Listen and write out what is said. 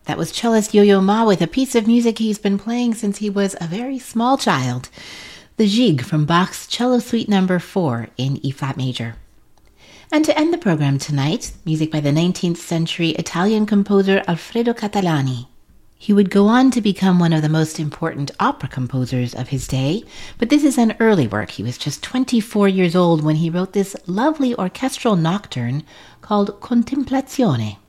That was cellist Yo-Yo Ma with a piece of music he's been playing since he was a very small child, the Gigue from Bach's Cello Suite No. 4 in E-flat major. And to end the program tonight, music by the 19th century Italian composer Alfredo Catalani. He would go on to become one of the most important opera composers of his day, but this is an early work. He was just 24 years old when he wrote this lovely orchestral nocturne called Contemplazione.